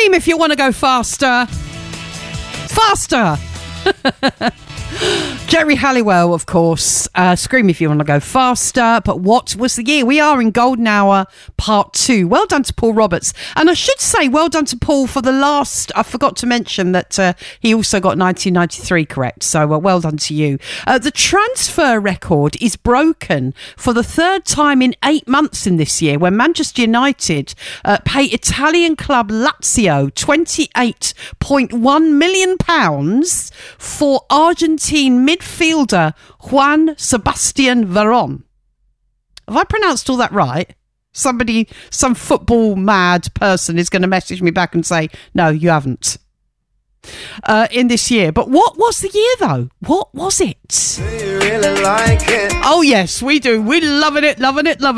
Scream if you want to go faster. Faster. Jerry Halliwell, of course. Scream if you want to go faster. But what was the year? We are in Golden Hour Part 2. Well done to Paul Roberts. And I should say well done to Paul for the last... I forgot to mention that he also got 1993 correct. So well done to you. The transfer record is broken for the third time in 8 months in this year, when Manchester United pay Italian club Lazio £28.1 million for Argentine midfielder Juan Sebastian Veron. Have I pronounced all that right? Some football mad person is going to message me back and say, no, you haven't. In this year. But what was the year, though? What was it? Do you really like it? Oh, yes, we do. We're loving it.